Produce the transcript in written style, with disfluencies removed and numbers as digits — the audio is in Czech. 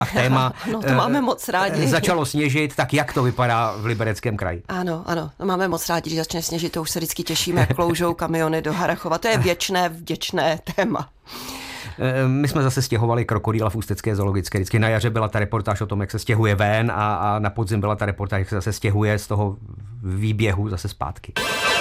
téma. No, to máme moc rádi. Začalo sněžit, tak jak to vypadá v Libereckém kraji? Ano, to máme moc rádi, když začne sněžit, to už se vždycky těšíme, jak kloužou kamiony do Harrachova. To je věčné, vděčné téma. My jsme zase stěhovali krokodýla v Ústecké zoologické. Vždycky na jaře byla ta reportáž o tom, jak se stěhuje ven a na podzim byla ta reportáž, jak se zase stěhuje z toho výběhu zase zpátky.